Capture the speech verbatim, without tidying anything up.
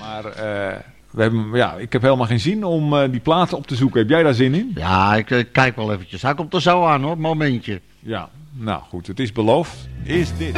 Maar uh, we hebben, ja, ik heb helemaal geen zin om uh, die platen op te zoeken. Heb jij daar zin in? Ja, ik uh, kijk wel eventjes. Hij komt er zo aan hoor, momentje. Ja, nou goed, het is beloofd. Is dit.